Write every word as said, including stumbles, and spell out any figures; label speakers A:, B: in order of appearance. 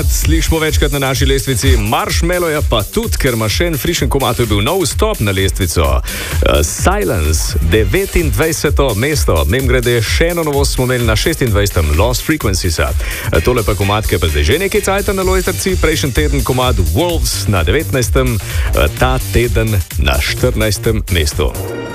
A: Slišimo večkrat na naši lestvici, Marshmallow je pa tudi, ker ima še en frišen komad, to je bil nov stop na lestvico. Uh, Silence, devetindvajseto mesto, mnem grede še eno novost smo imeli na šestindvajsetem Lost Frequencies. Uh, tole pa komad, ki je pa zdaj že nekaj cajta na lojtrci, prejšnji teden komad Wolves na devetnajstem, uh, ta teden na štirinajstem mestu.